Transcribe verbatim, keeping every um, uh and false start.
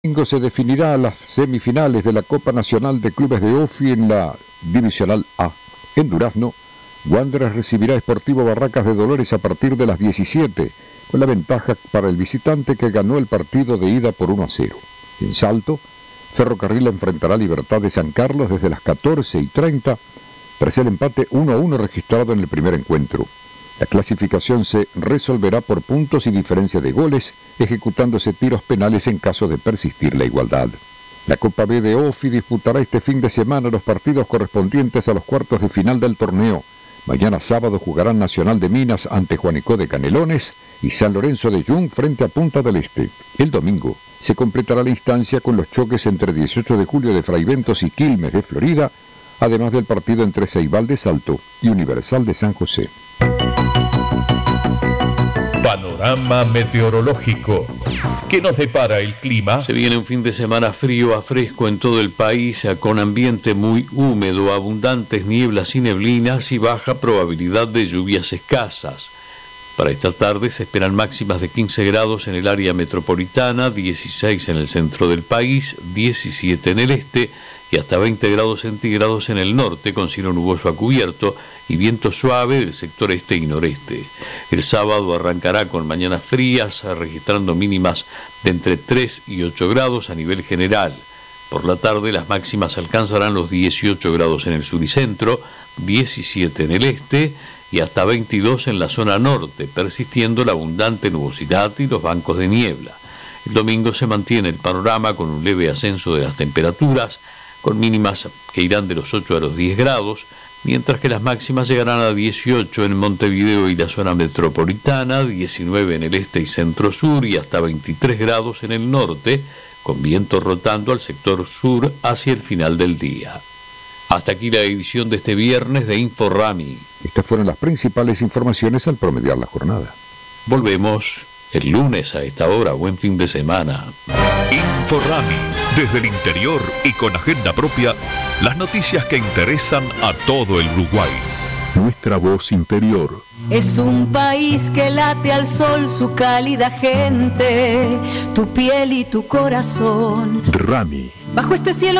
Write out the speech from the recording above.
domingo se definirá las semifinales de la Copa Nacional de Clubes de OFI en la Divisional A. En Durazno, Wanderers recibirá a Sportivo Barracas de Dolores a partir de las diecisiete, con la ventaja para el visitante que ganó el partido de ida por uno a cero. En Salto, Ferrocarril enfrentará a Libertad de San Carlos desde las catorce y treinta, tras el empate uno a uno registrado en el primer encuentro. La clasificación se resolverá por puntos y diferencia de goles, ejecutándose tiros penales en caso de persistir la igualdad. La Copa B de OFI disputará este fin de semana los partidos correspondientes a los cuartos de final del torneo. Mañana sábado jugarán Nacional de Minas ante Juanico de Canelones y San Lorenzo de Yung frente a Punta del Este. El domingo se completará la instancia con los choques entre dieciocho de julio de Fraiventos y Quilmes de Florida, además del partido entre Ceibal de Salto y Universal de San José. Panorama meteorológico. ¿Qué nos depara el clima? Se viene un fin de semana frío a fresco en todo el país, con ambiente muy húmedo, abundantes nieblas y neblinas y baja probabilidad de lluvias escasas. Para esta tarde se esperan máximas de quince grados en el área metropolitana, dieciséis en el centro del país, diecisiete en el este y hasta veinte grados centígrados en el norte, con cielo nuboso a cubierto y viento suave del sector este y noreste. El sábado arrancará con mañanas frías, registrando mínimas de entre tres y ocho grados a nivel general. Por la tarde las máximas alcanzarán los dieciocho grados en el sur y centro, diecisiete en el este y hasta veintidós en la zona norte, persistiendo la abundante nubosidad y los bancos de niebla. El domingo se mantiene el panorama con un leve ascenso de las temperaturas, con mínimas que irán de los ocho a los diez grados, mientras que las máximas llegarán a dieciocho en Montevideo y la zona metropolitana, diecinueve en el este y centro-sur y hasta veintitrés grados en el norte, con viento rotando al sector sur hacia el final del día. Hasta aquí la edición de este viernes de InfoRami. Estas fueron las principales informaciones al promediar la jornada. Volvemos el lunes a esta hora. Buen fin de semana. InfoRami, desde el interior y con agenda propia, las noticias que interesan a todo el Uruguay. Nuestra voz interior. Es un país que late al sol su cálida gente, tu piel y tu corazón. Rami. Bajo este cielo